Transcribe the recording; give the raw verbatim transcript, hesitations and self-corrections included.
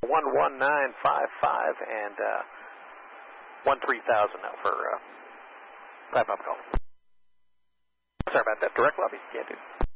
one one nine five five and uh, one three thousand now for uh, wrap-up call. Sorry about that. Direct lobby. Can't do.